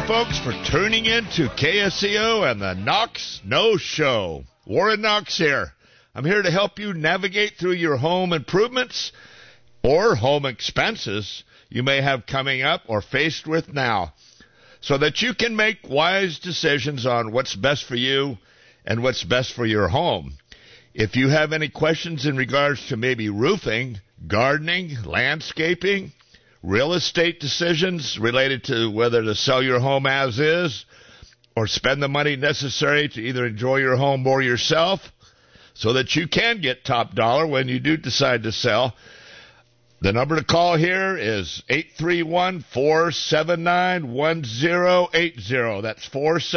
folks, for tuning in to KSCO and the Knox Snow Show. Warren Knox here. I'm here to help you navigate through your home improvements or home expenses you may have coming up or faced with now, so that you can make wise decisions on what's best for you and what's best for your home. If you have any questions in regards to maybe roofing, gardening, landscaping, real estate decisions related to whether to sell your home as is or spend the money necessary to either enjoy your home more yourself so that you can get top dollar when you do decide to sell, the number to call here is 831-479-1080. That's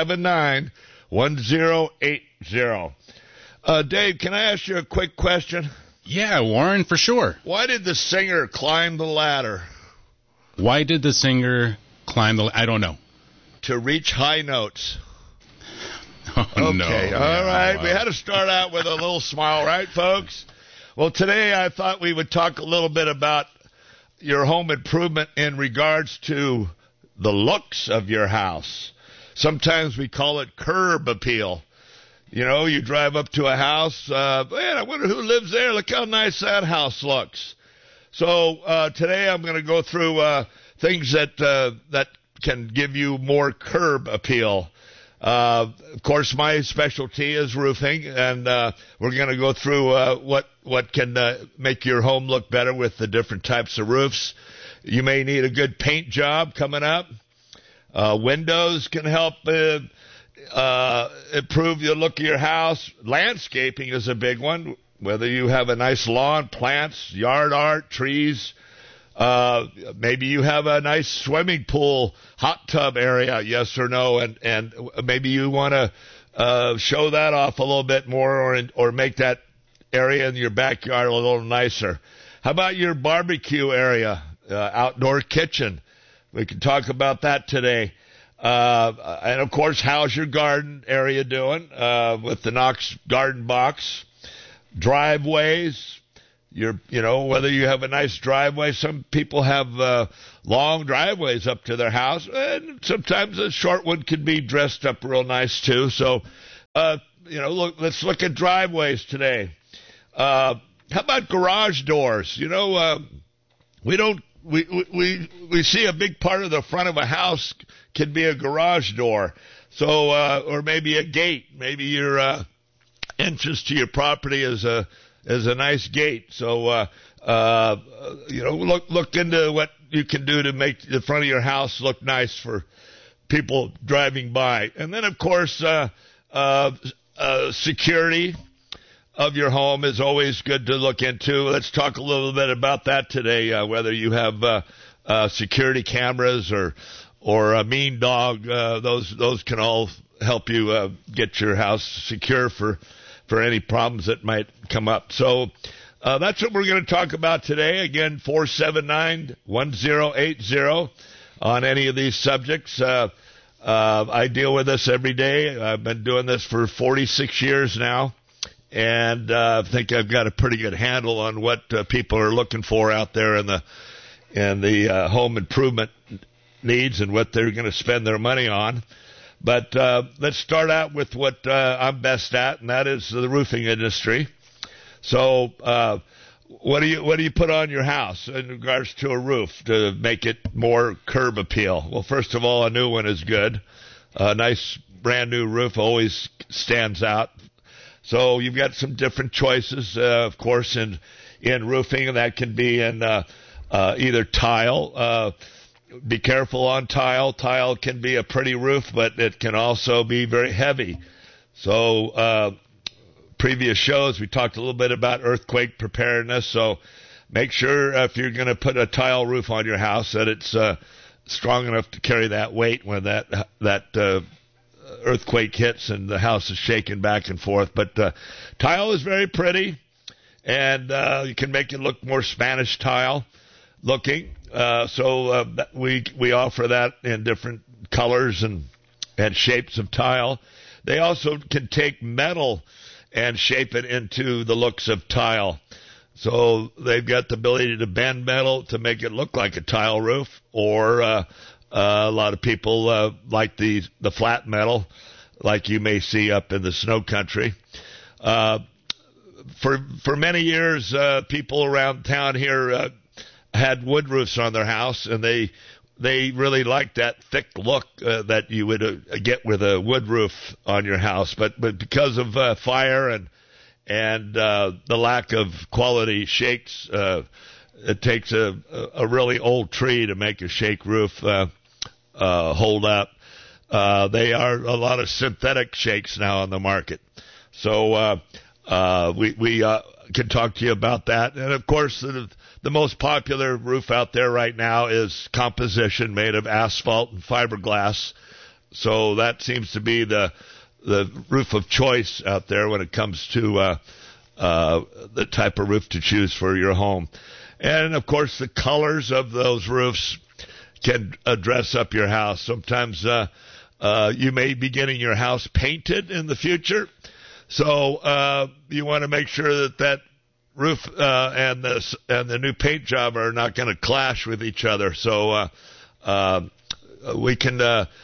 479-1080. Dave, can I ask you a quick question? Yeah, Warren, for sure. Why did the singer climb the ladder? Why did the singer climb the ladder? I don't know. To reach high notes. Oh, okay, no. All right. Wow. We had to start out with a little smile, right, folks? Well, today I thought we would talk a little bit about your home improvement in regards to the looks of your house. Sometimes we call it curb appeal. You know, you drive up to a house, man, I wonder who lives there. Look how nice that house looks. So today I'm going to go through things that can give you more curb appeal. Of course, my specialty is roofing, and we're going to go through what can make your home look better with the different types of roofs. You may need a good paint job coming up. Windows can help improve the look of your house. Landscaping is a big one. Whether you have a nice lawn, plants, yard art, trees, maybe you have a nice swimming pool, hot tub area, yes or no, and maybe you want to show that off a little bit more or make that area in your backyard a little nicer. How about your barbecue area, outdoor kitchen? We can talk about that today. And, of course, how's your garden area doing with the Knox Garden Box? Driveways, whether you have a nice driveway. Some people have long driveways up to their house, and sometimes a short one can be dressed up real nice too. So, let's look at driveways today. How about garage doors? We see a big part of the front of a house can be a garage door. So, or maybe a gate. Maybe your entrance to your property is a nice gate. So, look into what you can do to make the front of your house look nice for people driving by. And then, of course, security of your home is always good to look into. Let's talk a little bit about that today, whether you have security cameras or a mean dog. Those can all help you get your house secure for any problems that might come up. So that's what we're going to talk about today. Again, 479-1080 on any of these subjects. I deal with this every day. I've been doing this for 46 years now, and I think I've got a pretty good handle on what people are looking for out there in the home improvement needs and what they're going to spend their money on. But let's start out with what I'm best at, and that is the roofing industry. So what do you put on your house in regards to a roof to make it more curb appeal? Well, first of all, a new one is good. A nice brand new roof always stands out. So you've got some different choices, of course, in roofing, and that can be in either tile. Be careful on tile. Tile can be a pretty roof, but it can also be very heavy. So previous shows, we talked a little bit about earthquake preparedness. So make sure if you're going to put a tile roof on your house that it's strong enough to carry that weight when that earthquake hits and the house is shaking back and forth. But tile is very pretty, and you can make it look more Spanish tile looking. So we offer that in different colors and shapes of tile. They also can take metal and shape it into the looks of tile. So they've got the ability to bend metal to make it look like a tile roof, or A lot of people like the flat metal, like you may see up in the snow country. For many years, people around town here had wood roofs on their house, and they really liked that thick look that you would get with a wood roof on your house. But because of fire and the lack of quality shakes, it takes a really old tree to make a shake roof hold up. They are a lot of synthetic shakes now on the market. So we can talk to you about that. And, of course, the most popular roof out there right now is composition made of asphalt and fiberglass. So that seems to be the roof of choice out there when it comes to the type of roof to choose for your home. And, of course, the colors of those roofs can dress up your house. Sometimes you may be getting your house painted in the future. So you want to make sure that roof and the new paint job are not going to clash with each other. So we can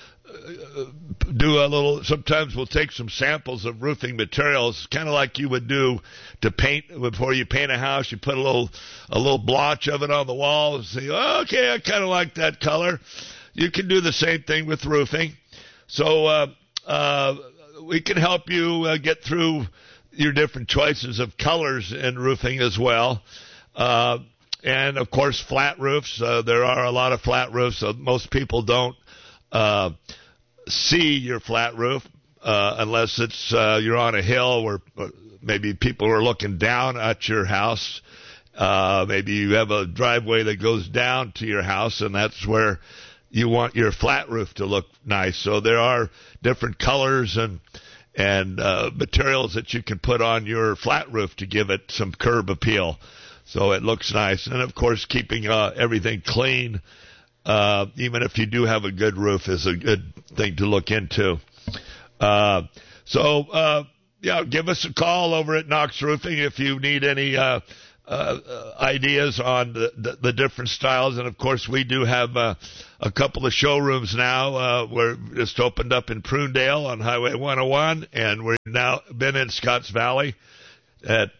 do a little. Sometimes we'll take some samples of roofing materials, kind of like you would do to paint before you paint a house. You put a little blotch of it on the wall and say, oh, okay, I kind of like that color. You can do the same thing with roofing. So we can help you get through your different choices of colors in roofing as well. And, of course, flat roofs. There are a lot of flat roofs. So most people don't see your flat roof unless it's you're on a hill where maybe people are looking down at your house. Maybe you have a driveway that goes down to your house, and that's where you want your flat roof to look nice. So there are different colors and materials that you can put on your flat roof to give it some curb appeal so it looks nice. And, of course, keeping everything clean, even if you do have a good roof, is a good thing to look into. Give us a call over at Knox Roofing if you need any ideas on the different styles. And, of course, we do have a couple of showrooms now. We're just opened up in Prunedale on Highway 101, and we've now been in Scotts Valley at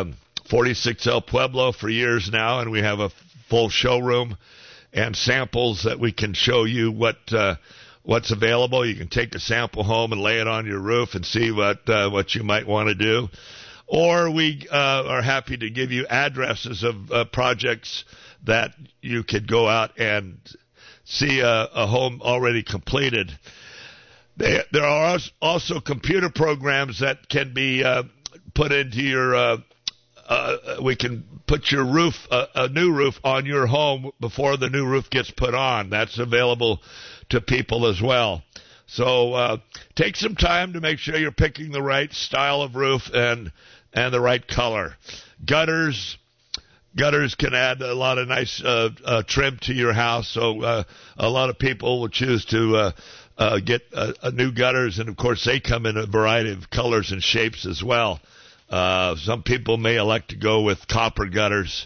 46 El Pueblo for years now, and we have a full showroom and samples that we can show you what's available. You can take a sample home and lay it on your roof and see what you might want to do. Or we are happy to give you addresses of projects that you could go out and see a home already completed. There are also computer programs that can be put into your we can put your roof, a new roof on your home before the new roof gets put on. That's available to people as well. So take some time to make sure you're picking the right style of roof and the right color. Gutters can add a lot of nice trim to your house. So a lot of people will choose to get new gutters, and of course they come in a variety of colors and shapes as well. Some people may elect to go with copper gutters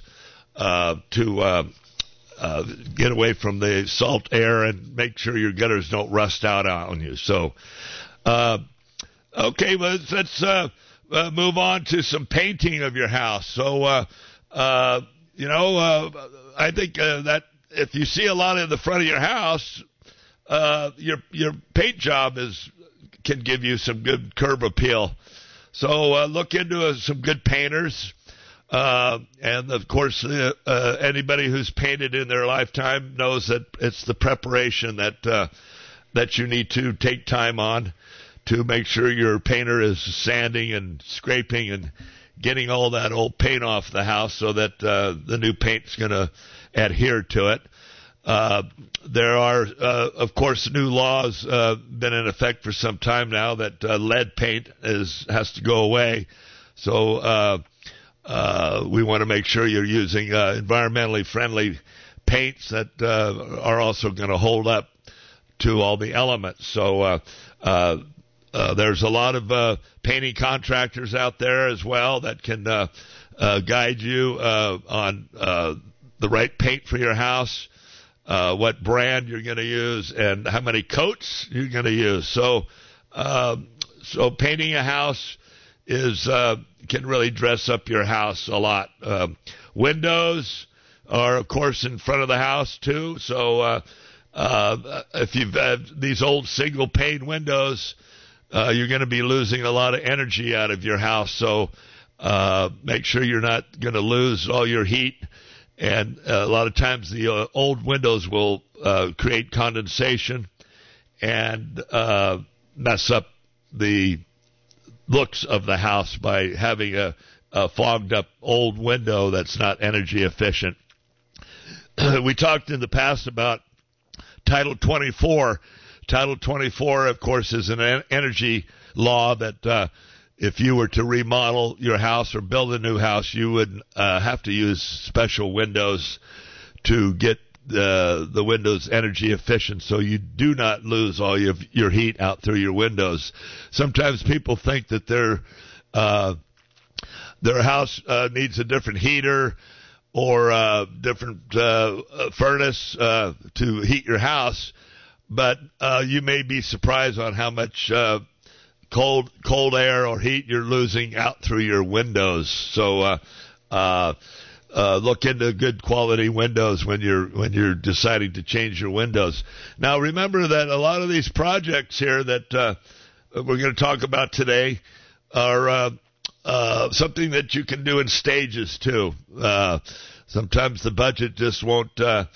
to get away from the salt air and make sure your gutters don't rust out on you. So, okay, let's move on to some painting of your house. So, I think that if you see a lot in the front of your house, your paint job can give you some good curb appeal. So look into some good painters, and of course, anybody who's painted in their lifetime knows that it's the preparation that you need to take time on to make sure your painter is sanding and scraping and getting all that old paint off the house so that the new paint's going to adhere to it. There are, of course, new laws been in effect for some time now that lead paint has to go away. So we want to make sure you're using environmentally friendly paints that are also going to hold up to all the elements. So there's a lot of painting contractors out there as well that can guide you on the right paint for your house. what brand you're going to use, and how many coats you're going to use. So painting a house can really dress up your house a lot. Windows are, of course, in front of the house too. So if you've these old single pane windows, you're going to be losing a lot of energy out of your house. So make sure you're not going to lose all your heat. And a lot of times the old windows will create condensation and mess up the looks of the house by having a fogged up old window that's not energy efficient. We talked in the past about Title 24. Title 24, of course, is an energy law that if you were to remodel your house or build a new house, you would have to use special windows to get the windows energy efficient, so you do not lose all your heat out through your windows. Sometimes people think that their house needs a different heater or a different furnace to heat your house, but you may be surprised on how much cold air or heat you're losing out through your windows. So look into good quality windows when you're deciding to change your windows. Now remember that a lot of these projects here that we're going to talk about today are something that you can do in stages too. Sometimes the budget just won't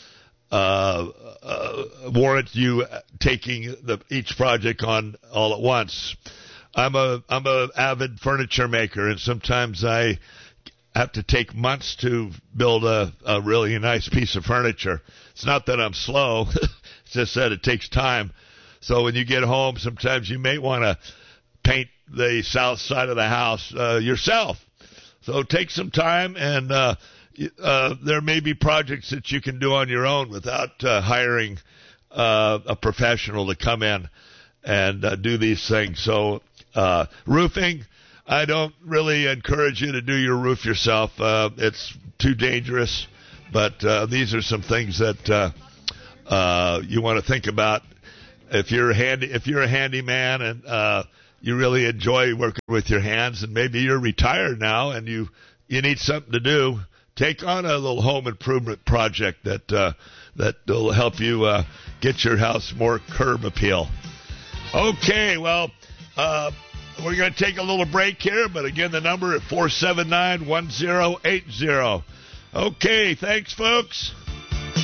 warrant you taking each project on all at once. I'm a avid furniture maker, and sometimes I have to take months to build a really nice piece of furniture. It's not that I'm slow; it's just that it takes time. So when you get home, sometimes you may want to paint the south side of the house yourself. So take some time, and there may be projects that you can do on your own without hiring a professional to come in and do these things. So roofing, I don't really encourage you to do your roof yourself. It's too dangerous. But these are some things that you want to think about. If you're a handyman and you really enjoy working with your hands, and maybe you're retired now and you need something to do, take on a little home improvement project that will help you get your house more curb appeal. Okay, well, we're going to take a little break here, but again, the number at 479-1080. Okay, thanks, folks.